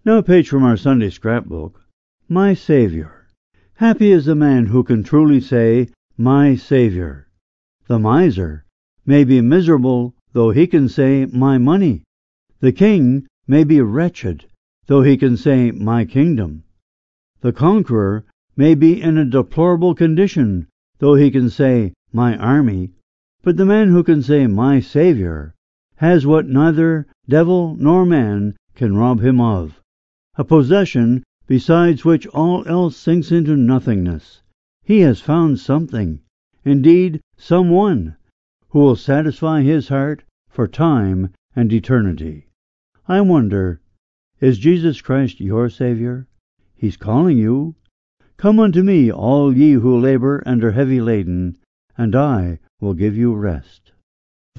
Now a page from our Sunday scrapbook. My Savior. Happy is the man who can truly say, My Savior. The miser may be miserable, though he can say, My money. The king may be wretched, though he can say, My kingdom. The conqueror may be in a deplorable condition, though he can say, My army. But the man who can say, My Savior, has what neither devil nor man can rob him of, a possession besides which all else sinks into nothingness. He has found something, indeed someone, who will satisfy his heart for time and eternity. I wonder, is Jesus Christ your Savior? He's calling you. Come unto me, all ye who labor and are heavy laden, and I will give you rest.